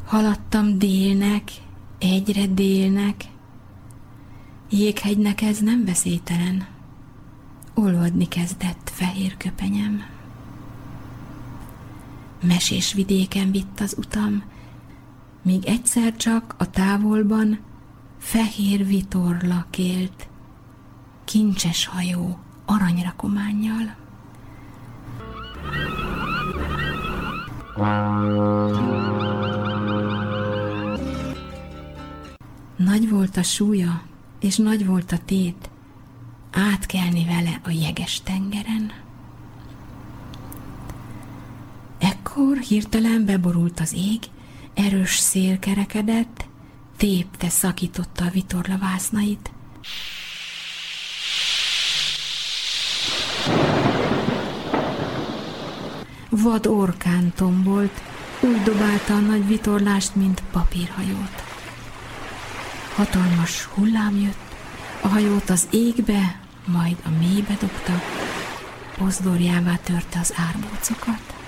Haladtam délnek, egyre délnek, jéghegynek ez nem veszélytelen, olvadni kezdett fehér köpenyem. Mesés vidéken vitt az utam, míg egyszer csak a távolban fehér vitorla kélt, kincses hajó aranyrakománnyal. Nagy volt a súlya, és nagy volt a tét, átkelni vele a jeges tengeren. Ekkor hirtelen beborult az ég, erős szél kerekedett, tépte, szakította a vitorla vásznait. Vad orkán tombolt, úgy dobálta a nagy vitorlást, mint papírhajót. Hatalmas hullám jött, a hajót az égbe, majd a mélybe dobta, pozdorjává törte az árbócokat.